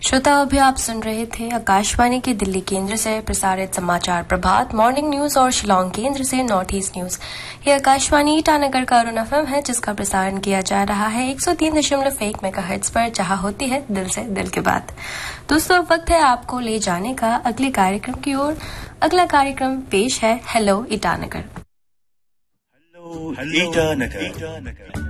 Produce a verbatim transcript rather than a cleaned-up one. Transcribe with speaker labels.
Speaker 1: श्रोताओं, अभी आप सुन रहे थे आकाशवाणी के दिल्ली केंद्र से प्रसारित समाचार प्रभात मॉर्निंग न्यूज और शिलोंग केंद्र से नॉर्थ ईस्ट न्यूज। ये आकाशवाणी ईटानगर का अरुण एफएम है, जिसका प्रसारण किया जा रहा है एक सौ तीन दशमलव एक मेगाहर्ट्ज पर, जहां होती है दिल से दिल की बात। दोस्तों, वक्त है आपको ले जाने का अगले कार्यक्रम की ओर। अगला कार्यक्रम पेश है हेलो ईटानगर।
Speaker 2: हेलो ईटानगर।